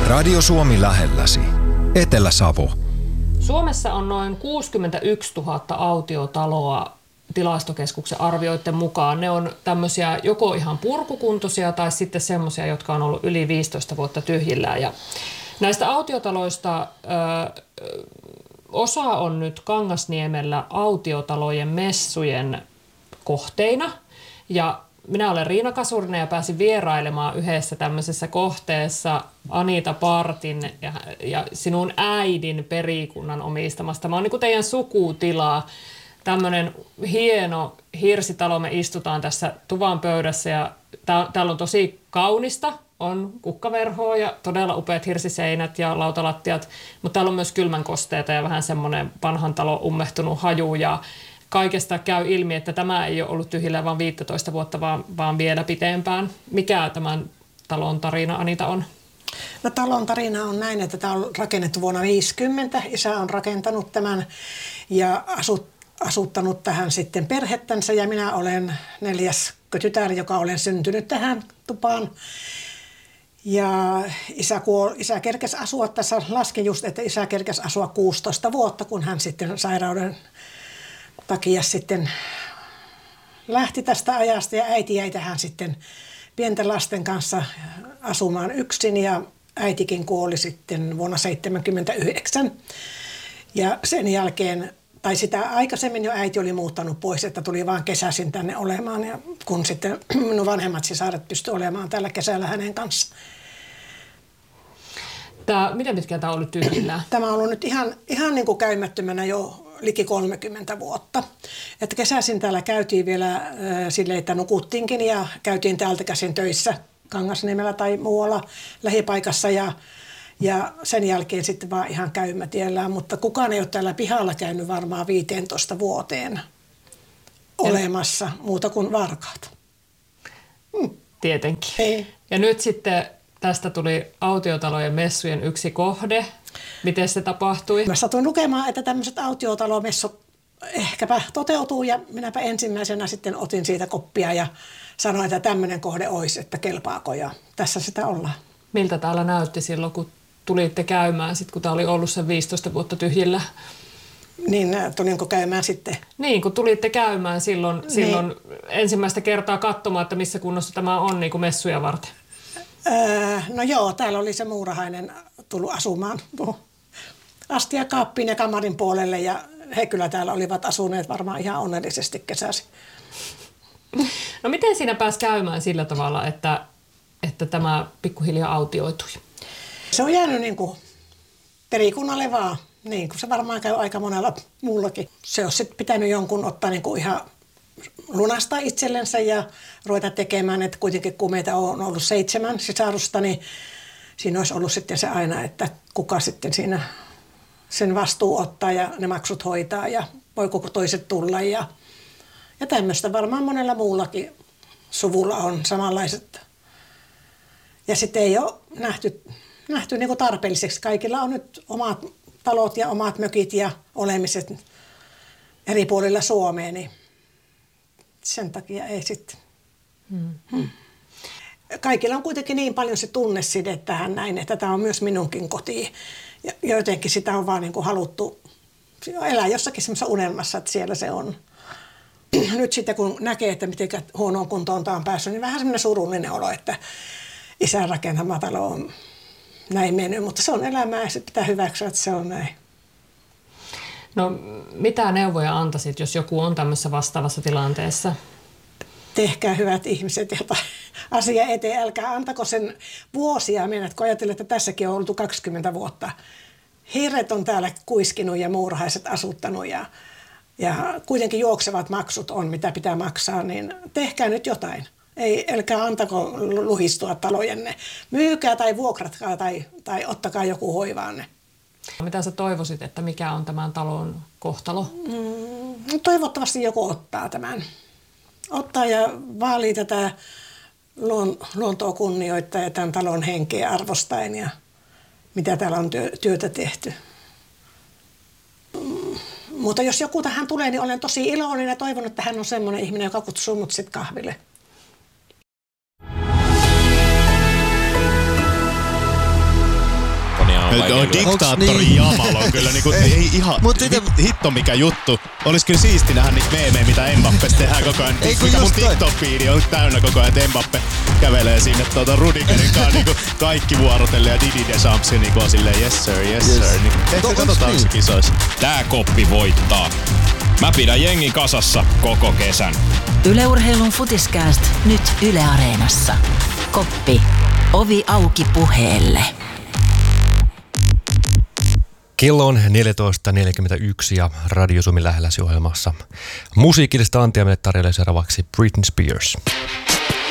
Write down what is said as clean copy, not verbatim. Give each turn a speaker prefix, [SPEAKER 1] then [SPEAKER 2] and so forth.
[SPEAKER 1] Radio Suomi lähelläsi. Etelä-Savo.
[SPEAKER 2] Suomessa on noin 61 000 autiotaloa Tilastokeskuksen arvioiden mukaan. Ne on tämmöisiä joko ihan purkukuntoisia tai sitten semmoisia, jotka on ollut yli 15 vuotta tyhjillään. Ja näistä autiotaloista osa on nyt Kangasniemellä autiotalojen messujen kohteina. Ja minä olen Riina Kasurinen ja pääsin vierailemaan yhdessä tämmöisessä kohteessa Anita Partin ja sinun äidin perikunnan omistamasta. Mä oon niin kuin teidän sukutilaa. Tämmöinen hieno hirsitalo, me istutaan tässä tuvan pöydässä ja täällä on tosi kaunista. On kukkaverhoa ja todella upeat hirsiseinät ja lautalattiat, mutta täällä on myös kylmän kosteita ja vähän semmoinen vanhan talon ummehtunut haju ja kaikesta käy ilmi, että tämä ei ole ollut tyhjillä vain 15 vuotta, vaan vielä pitempään. Mikä tämän talon tarina, Anita, on?
[SPEAKER 3] No, talon tarina on näin, että tämä on rakennettu vuonna 1950. Isä on rakentanut tämän ja asuttanut tähän sitten perhettänsä ja minä olen 4. tytär, joka olen syntynyt tähän tupaan. Ja isä kerkesi asua tässä, laskin just, että isä kerkesi asua 16 vuotta, kun hän sitten sairauden takia sitten lähti tästä ajasta ja äiti jäi tähän sitten pienten lasten kanssa asumaan yksin ja äitikin kuoli sitten vuonna 1979. Ja sen jälkeen, tai sitä aikaisemmin jo äiti oli muuttanut pois, että tuli vaan kesäisin tänne olemaan ja kun sitten minun vanhemmat sisaret pystyi olemaan tällä kesällä hänen kanssa.
[SPEAKER 2] Miten pitkään tämä on ollut tyhjillään?
[SPEAKER 3] Tämä on ollut nyt ihan niin kuin käymättömänä jo liki 30 vuotta. Että kesäisin täällä käytiin vielä silleen, että nukuttiinkin ja käytiin täältä käsin töissä Kangasniemellä tai muualla lähipaikassa ja sen jälkeen sitten vaan ihan käymätiellään, mutta kukaan ei ole täällä pihalla käynyt varmaan 15 vuoteen olemassa muuta kuin varkaat.
[SPEAKER 2] Tietenkin.
[SPEAKER 3] Ei.
[SPEAKER 2] Ja nyt sitten tästä tuli autiotalojen messujen yksi kohde. Miten se tapahtui?
[SPEAKER 3] Mä satuin lukemaan, että tämmöiset autiotalomessut ehkäpä toteutuu ja minäpä ensimmäisenä sitten otin siitä koppia ja sanoin, että tämmöinen kohde olisi, että kelpaako ja tässä sitä ollaan.
[SPEAKER 2] Miltä täällä näytti silloin, kun tulitte käymään, sit, kun tämä oli ollut sen 15 vuotta tyhjillä?
[SPEAKER 3] Niin, tulinko käymään sitten?
[SPEAKER 2] Niin, kun tulitte käymään silloin ensimmäistä kertaa katsomaan, että missä kunnossa tämä on niin kuin messuja varten.
[SPEAKER 3] No joo, täällä oli se muurahainen tullut asumaan astiakaappiin ja kamarin puolelle ja he kyllä täällä olivat asuneet varmaan ihan onnellisesti kesäsi.
[SPEAKER 2] No miten siinä pääsi käymään sillä tavalla, että tämä pikkuhiljaa autioitui?
[SPEAKER 3] Se on jäänyt niin kuin perikunnalle vaan, niin kuin se varmaan käy aika monella muullakin. Se olisi sitten pitänyt jonkun ottaa niin kuin ihan lunastaa itsellensä ja ruveta tekemään, että kuitenkin kun meitä on ollut 7 sisarusta, niin siinä olisi ollut sitten se aina, että kuka sitten siinä sen vastuu ottaa ja ne maksut hoitaa ja voiko toiset tulla ja tämmöistä varmaan monella muullakin suvulla on samanlaiset. Ja sitten ei ole nähty niin kuin tarpeelliseksi. Kaikilla on nyt omat talot ja omat mökit ja olemiset eri puolilla Suomea, niin sen takia ei sitten. Kaikilla on kuitenkin niin paljon se tunneside tähän näin, että tämä on myös minunkin koti. Ja jotenkin sitä on vaan niin kuin haluttu elää jossakin semmoisessa unelmassa, että siellä se on. Nyt sitten kun näkee, että miten huonoon kuntoon tämä on päässyt, niin vähän semmoinen surullinen olo, että isän rakentama talo on näin mennyt. Mutta se on elämää ja se pitää hyväksyä, että se on näin.
[SPEAKER 2] No mitä neuvoja antaisit, jos joku on tämmöisessä vastaavassa tilanteessa?
[SPEAKER 3] Tehkää hyvät ihmiset jotain asiaa eteen. Älkää antako sen vuosia mennä, kun ajattelee, että tässäkin on oltu 20 vuotta. Hirret on täällä kuiskinut ja muurahaiset asuttanut ja kuitenkin juoksevat maksut on, mitä pitää maksaa, niin tehkää nyt jotain. Älkää antako luhistua talojenne. Myykää tai vuokratkaa tai ottakaa joku hoivaanne.
[SPEAKER 2] Mitä sä toivoisit, että mikä on tämän talon kohtalo?
[SPEAKER 3] Toivottavasti joku ottaa tämän. Ottaa ja vaalii tätä luontoa kunnioittaa ja tämän talon henkeä arvostaen ja mitä täällä on työtä tehty. Mutta jos joku tähän tulee, niin olen tosi iloinen ja toivon, että hän on semmoinen ihminen, joka kutsuu mut sitten kahville.
[SPEAKER 4] Toi diktaattori Jamal on kyllä niinku ihan hitto mikä juttu. Olis kyllä siisti nähdä niitä meemejä, mitä Mbappesta tehdään koko ajan. Mikä mun TikTok-fiidi on täynnä koko ajan, että Mbappe kävelee sinne Rudigerin kanssa niinku kaikki vuorotelle ja Didi Deschamps niinku on silleen yes sir. Niin, ehkä katsotaan se kisoissa.
[SPEAKER 5] Tää koppi voittaa. Mä pidän jengi kasassa koko kesän.
[SPEAKER 6] Yle Urheilun Futiskääst nyt Yle Areenassa. Koppi. Ovi auki puheelle.
[SPEAKER 7] Kello on 14.41 ja Radio Suomi lähelläsi ohjelmassa musiikillista antia meille tarjolle seuraavaksi Britney Spears.